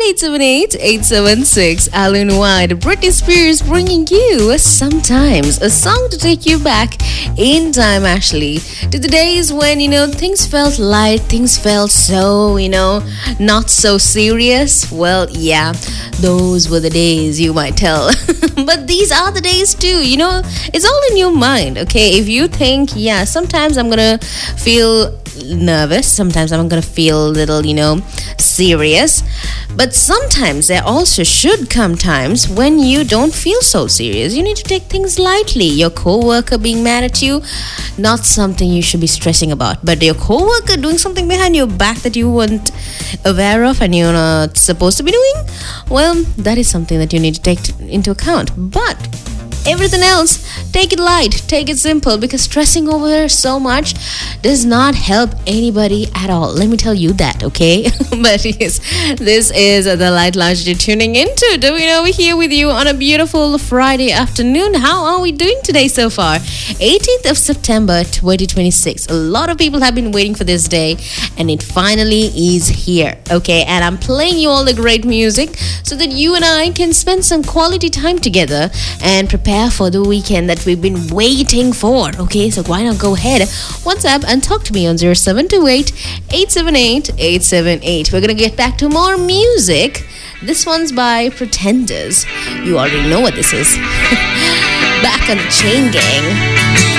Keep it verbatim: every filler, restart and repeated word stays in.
eight seven eight, eight seven six. Alan White, Britney Spears bringing you Sometimes, a song to take you back in time, actually, to the days when, you know, things felt light, things felt so, you know, not so serious. Well, yeah, those were the days, you might tell. But these are the days too, you know, it's all in your mind, okay? If you think, yeah, sometimes I'm gonna feel nervous, sometimes I'm gonna feel a little, you know, serious, but sometimes there also should come times when you don't feel so serious. You need to take things lightly. Your co-worker being mad at you, not something you should be stressing about, but your co-worker doing something behind your back that you weren't aware of and you're not supposed to be doing, well, that is something that you need to take into account. But everything else, take it light, take it simple, because stressing over so much does not help anybody at all. Let me tell you that, okay? But yes, this is the Light Lounge you're tuning into. Doing over here with you on a beautiful Friday afternoon. How are we doing today so far? eighteenth of September twenty twenty-six. A lot of people have been waiting for this day, and it finally is here, okay? And I'm playing you all the great music so that you and I can spend some quality time together and prepare for the weekend that we've been waiting for, okay? So why not go ahead, WhatsApp and talk to me on zero seven two eight, eight seven eight, eight seven eight. We're gonna get back to more music. This one's by Pretenders. You already know what this is. Back on the Chain Gang.